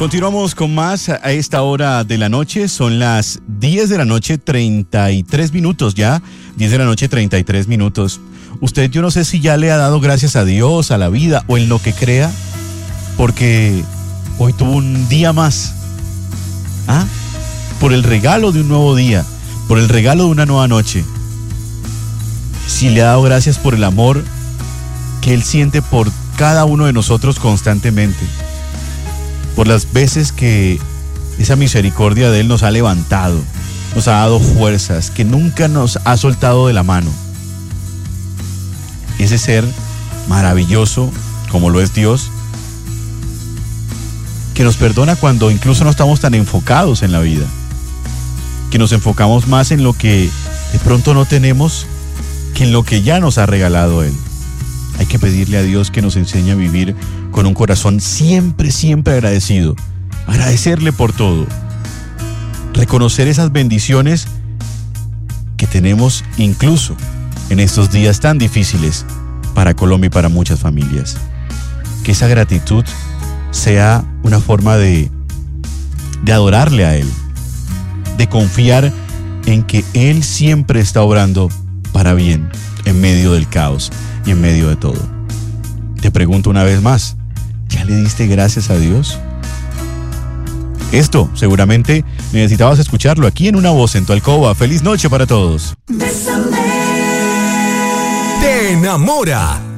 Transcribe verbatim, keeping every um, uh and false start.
Continuamos con más a esta hora de la noche. Son las diez de la noche, treinta y tres minutos ya. diez de la noche, treinta y tres minutos. Usted, yo no sé si ya le ha dado gracias a Dios, a la vida o en lo que crea, porque hoy tuvo un día más. ¿Ah? Por el regalo de un nuevo día, por el regalo de una nueva noche. Si le ha dado gracias por el amor que Él siente por cada uno de nosotros constantemente. Por las veces que esa misericordia de Él nos ha levantado, nos ha dado fuerzas, que nunca nos ha soltado de la mano. Ese ser maravilloso, como lo es Dios, que nos perdona cuando incluso no estamos tan enfocados en la vida, que nos enfocamos más en lo que de pronto no tenemos que en lo que ya nos ha regalado Él. Hay que pedirle a Dios que nos enseñe a vivir con un corazón siempre, siempre agradecido. Agradecerle por todo. Reconocer esas bendiciones que tenemos incluso en estos días tan difíciles para Colombia y para muchas familias. Que esa gratitud sea una forma de, de adorarle a Él, de confiar en que Él siempre está obrando para bien en medio del caos y en medio de todo. Te pregunto una vez más, ¿ya le diste gracias a Dios? Esto seguramente necesitabas escucharlo aquí en Una Voz en tu alcoba. Feliz noche para todos. Te enamora.